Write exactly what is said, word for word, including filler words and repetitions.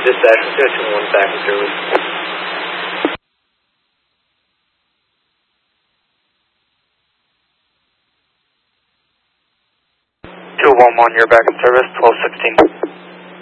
Dispatch, two two one back in service. two one one, you're back in service, twelve sixteen.